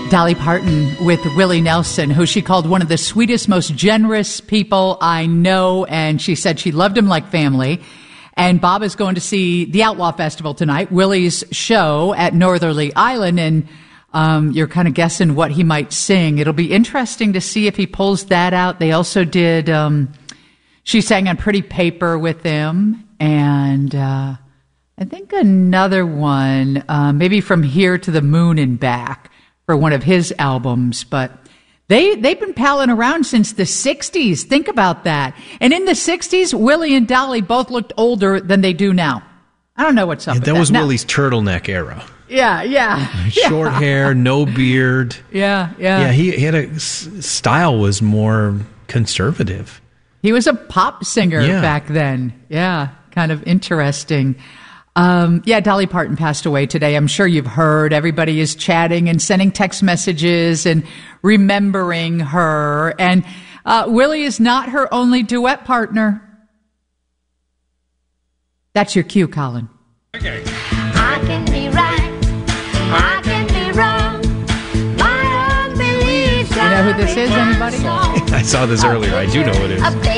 Dolly Parton with Willie Nelson, who she called one of the sweetest, most generous people I know, and she said she loved him like family. And Bob is going to see the Outlaw Festival tonight, Willie's show at Northerly Island, and you're kind of guessing what he might sing. It'll be interesting to see if he pulls that out. They also did, she sang on Pretty Paper with him, and I think another one, maybe From Here to the Moon and Back, for one of his albums. But they've been palling around since the 60s. Think about that. And in the 60s, Willie and Dolly both looked older than they do now. I don't know what's up with that. That was Willie's turtleneck era. Yeah. Short hair, no beard. Yeah. Yeah, he had style was more conservative. He was a pop singer back then. Yeah, kind of interesting. Dolly Parton passed away today. I'm sure you've heard. Everybody is chatting and sending text messages and remembering her. And Willie is not her only duet partner. That's your cue, Colin. Okay. I can be right. I can be wrong. My own beliefs. You know who this is, anybody? I saw this earlier. I do know who it is.